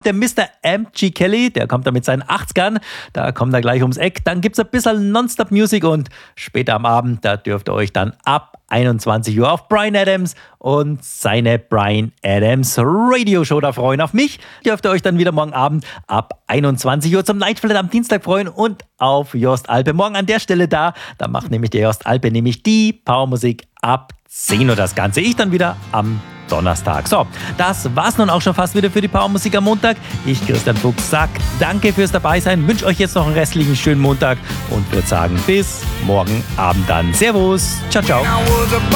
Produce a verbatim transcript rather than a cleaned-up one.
der Mister M G Kelly, der kommt da mit seinen achtzigern, da kommt er gleich ums Eck. Dann gibt's ein bisschen Non-Stop-Music und später am Abend, da dürft ihr euch dann ab einundzwanzig Uhr auf Bryan Adams und seine Bryan Adams Radio Show da freuen. Auf mich dürft ihr euch dann wieder morgen Abend ab einundzwanzig Uhr zum Nightflat am Dienstag freuen und auf Jost Alpe. Morgen an der Stelle da, da macht nämlich der Jost Alpe nämlich die Powermusik ab zehn Uhr das Ganze. Ich dann wieder am Donnerstag. So, das war's nun auch schon fast wieder für die Powermusik am Montag. Ich, Christian Fuchs, sag danke fürs Dabeisein, wünsche euch jetzt noch einen restlichen schönen Montag und würde sagen, bis morgen Abend dann. Servus, ciao, ciao.